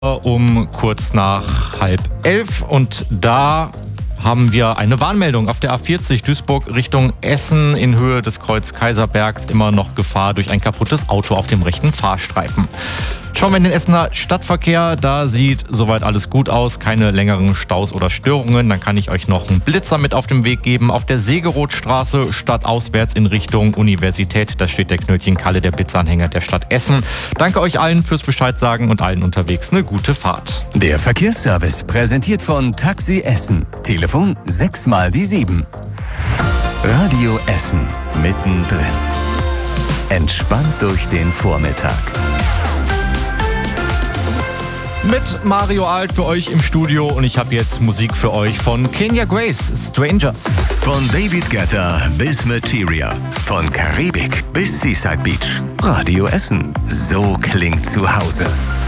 um kurz nach 10:30 und da haben wir eine Warnmeldung auf der A40 Duisburg Richtung Essen in Höhe des Kreuz Kaiserbergs. Immer noch Gefahr durch ein kaputtes Auto auf dem rechten Fahrstreifen. Schauen wir in den Essener Stadtverkehr. Da sieht soweit alles gut aus. Keine längeren Staus oder Störungen. Dann kann ich euch noch einen Blitzer mit auf den Weg geben. Auf der Segerothstraße stadtauswärts in Richtung Universität. Da steht der Knötchen-Kalle, der Blitzanhänger der Stadt Essen. Danke euch allen fürs Bescheid sagen und allen unterwegs eine gute Fahrt. Der Verkehrsservice präsentiert von Taxi Essen. Telefon 6x7. Radio Essen mittendrin. Entspannt durch den Vormittag. Mit Mario Alt für euch im Studio und ich habe jetzt Musik für euch von Kenya Grace, Strangers. Von David Guetta bis Materia. Von Karibik bis Seaside Beach. Radio Essen. So klingt zu Hause.